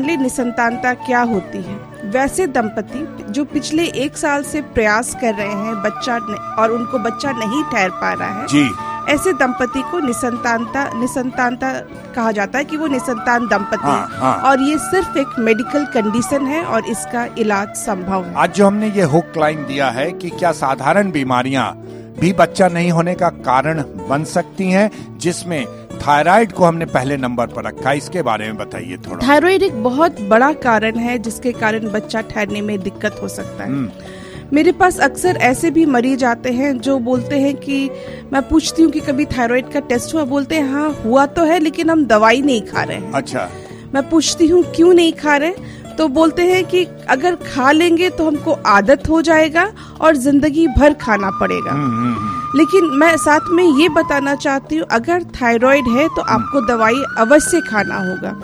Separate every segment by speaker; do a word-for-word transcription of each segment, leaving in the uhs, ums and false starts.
Speaker 1: ले निसंतानता क्या होती है। वैसे दंपति जो पिछले एक साल से प्रयास कर रहे हैं बच्चा और उनको बच्चा नहीं ठहर पा रहा है
Speaker 2: जी,
Speaker 1: ऐसे दंपति को निसंतानता निसंतानता कहा जाता है कि वो निसंतान दंपति
Speaker 2: हाँ,
Speaker 1: है।
Speaker 2: हाँ।
Speaker 1: और ये सिर्फ एक मेडिकल कंडीशन है और इसका इलाज संभव है।
Speaker 2: आज जो हमने ये हुक लाइन दिया है कि क्या साधारण बीमारियां भी बच्चा नहीं होने का कारण बन सकती हैं, जिसमें थायराइड को हमने पहले नंबर पर रखा, इसके बारे में बताइए थोड़ा।
Speaker 1: थायराइड एक बहुत बड़ा कारण है जिसके कारण बच्चा ठहरने में दिक्कत हो सकता है। मेरे पास अक्सर ऐसे भी मरीज आते हैं जो बोलते हैं कि मैं पूछती हूँ कि कभी थायराइड का टेस्ट हुआ, बोलते हैं हाँ हुआ तो है लेकिन हम दवाई नहीं खा रहे हैं।
Speaker 2: अच्छा।
Speaker 1: मैं पूछती हूँ क्यों नहीं खा रहे, तो बोलते हैं कि अगर खा लेंगे तो हमको आदत हो जाएगा और जिंदगी भर खाना पड़ेगा। लेकिन मैं साथ में ये बताना चाहती हूँ अगर थायराइड है तो आपको दवाई अवश्य खाना होगा,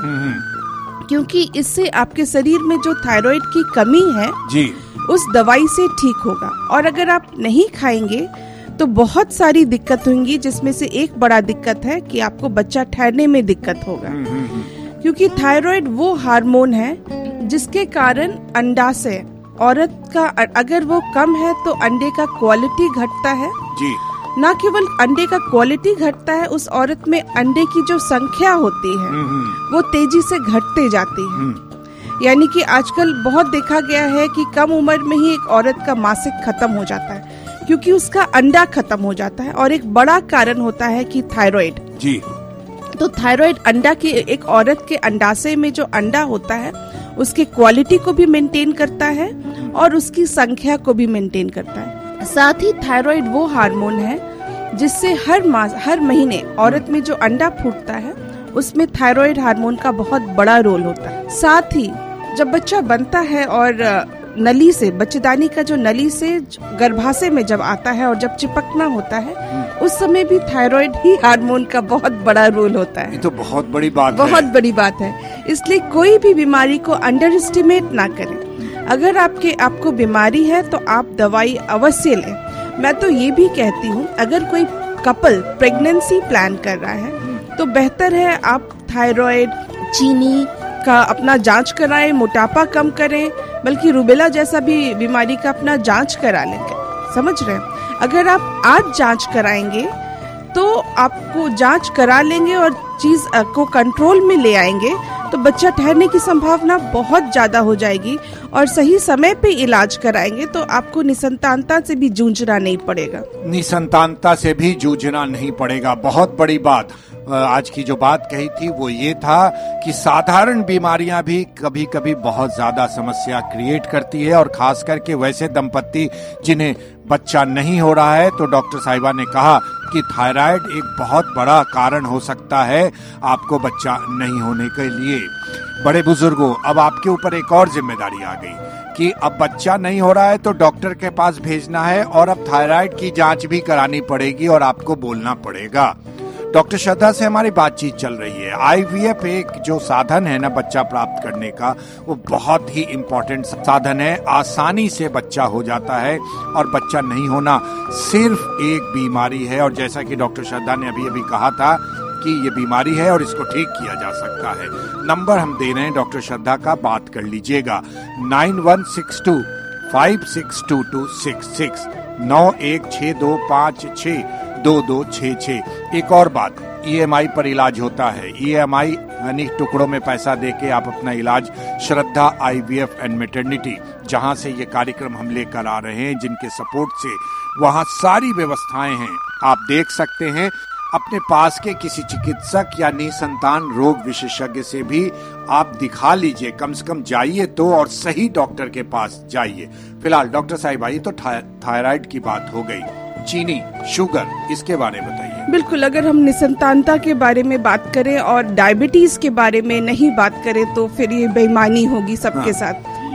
Speaker 1: क्योंकि इससे आपके शरीर में जो थायराइड की कमी है
Speaker 2: जी
Speaker 1: उस दवाई से ठीक होगा। और अगर आप नहीं खाएंगे तो बहुत सारी दिक्कत होंगी, जिसमें से एक बड़ा दिक्कत है कि आपको बच्चा ठहरने में दिक्कत होगा, क्योंकि थायराइड वो हार्मोन है जिसके कारण अंडाशय औरत का अगर वो कम है तो अंडे का क्वालिटी घटता है
Speaker 2: जी।
Speaker 1: न केवल अंडे का क्वालिटी घटता है, उस औरत में अंडे की जो संख्या होती है वो तेजी से घटते जाती है। यानी कि आजकल बहुत देखा गया है कि कम उम्र में ही एक औरत का मासिक खत्म हो जाता है क्योंकि उसका अंडा खत्म हो जाता है। और एक बड़ा कारण होता है कि थायराइड
Speaker 2: जी।
Speaker 1: तो थायराइड अंडा के एक औरत के अंडाशय में जो अंडा होता है उसके क्वालिटी को भी मेंटेन करता है और उसकी संख्या को भी मेंटेन करता है। साथ ही थायराइड वो हार्मोन है जिससे हर मास हर महीने औरत में जो अंडा फूटता है उसमें थायराइड हार्मोन का बहुत बड़ा रोल होता है। साथ ही जब बच्चा बनता है और नली से, बच्चेदानी का जो नली से गर्भाशय में जब आता है और जब चिपकना होता है उस समय भी थायराइड ही हार्मोन का बहुत बड़ा रोल होता है।
Speaker 2: ये तो बहुत बड़ी बात
Speaker 1: बहुत
Speaker 2: है।
Speaker 1: बहुत बड़ी बात है। इसलिए कोई भी बीमारी को अंडर एस्टिमेट ना करें। अगर आपके आपको बीमारी है तो आप दवाई अवश्य लें। मैं तो ये भी कहती हूँ अगर कोई कपल प्रेगनेंसी प्लान कर रहा है तो बेहतर है आप थायराइड, चीनी का अपना जांच कराएं, मोटापा कम करें, बल्कि रूबेला जैसा भी बीमारी का अपना जांच करा लें। समझ रहे हैं? अगर आप आज जांच कराएंगे तो आपको जांच करा लेंगे और चीज को कंट्रोल में ले आएंगे तो बच्चा ठहरने की संभावना बहुत ज्यादा हो जाएगी। और सही समय पे इलाज कराएंगे तो आपको निसंतानता से भी जूझना नहीं पड़ेगा।
Speaker 2: निसंतानता से भी जूझना नहीं पड़ेगा, बहुत बड़ी बात। आज की जो बात कही थी वो ये था कि साधारण बीमारियां भी कभी कभी बहुत ज्यादा समस्या क्रिएट करती है, और खास करके वैसे दंपत्ति जिन्हें बच्चा नहीं हो रहा है। तो डॉक्टर साहिबा ने कहा कि थायराइड एक बहुत बड़ा कारण हो सकता है आपको बच्चा नहीं होने के लिए। बड़े बुजुर्गों, अब आपके ऊपर एक और जिम्मेदारी आ गई कि अब बच्चा नहीं हो रहा है तो डॉक्टर के पास भेजना है, और अब थायराइड की जांच भी करानी पड़ेगी और आपको बोलना पड़ेगा। डॉक्टर श्रद्धा से हमारी बातचीत चल रही है। आईवीएफ एक जो साधन है ना बच्चा प्राप्त करने का, वो बहुत ही इम्पोर्टेंट साधन है। आसानी से बच्चा हो जाता है, और बच्चा नहीं होना सिर्फ एक बीमारी है। और जैसा कि डॉक्टर श्रद्धा ने अभी अभी कहा था कि ये बीमारी है और इसको ठीक किया जा सकता है। नंबर हम दे रहे हैं डॉक्टर श्रद्धा का, बात कर लीजिएगा। Nine one six to five six to to six six नौ एक छः दो पाँच छः दो दो छः छः। एक और बात, ईएमआई पर इलाज होता है। ईएमआई यानी टुकड़ों में पैसा देके आप अपना इलाज श्रद्धा आईवीएफ एंड मैटरनिटी, जहां से ये कार्यक्रम हम लेकर आ रहे हैं, जिनके सपोर्ट से वहां सारी व्यवस्थाएं हैं, आप देख सकते हैं। अपने पास के किसी चिकित्सक या निसंतान रोग विशेषज्ञ से भी आप दिखा लीजिए, कम से कम जाइए तो, और सही डॉक्टर के पास जाइए। फिलहाल डॉक्टर साहिबा, ये तो थायराइड की बात हो गई, चीनी, शुगर, इसके बारे में बताइए।
Speaker 1: बिल्कुल, अगर हम निसंतानता के बारे में बात करें और डायबिटीज के बारे में नहीं बात करें तो फिर ये बेईमानी होगी सबके हाँ।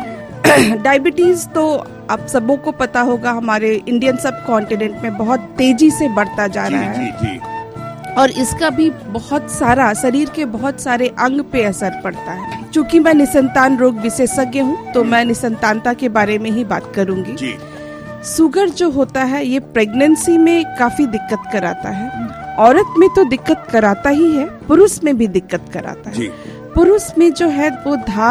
Speaker 1: साथ। डायबिटीज तो आप सबों को पता होगा हमारे इंडियन सब कॉन्टिनेंट में बहुत तेजी से बढ़ता जा
Speaker 2: जी,
Speaker 1: रहा है।
Speaker 2: जी, जी।
Speaker 1: और इसका भी बहुत सारा शरीर के बहुत सारे अंग पे असर पड़ता है। चूंकि मैं निसंतान रोग विशेषज्ञ हूँ तो मैं निसंतानता के बारे में ही बात करूंगी।
Speaker 2: जी।
Speaker 1: शुगर जो होता है ये प्रेगनेंसी में काफी दिक्कत कराता है। औरत में तो दिक्कत कराता ही है, पुरुष में भी दिक्कत कराता है।
Speaker 2: जी।
Speaker 1: पुरुष में जो है वो धार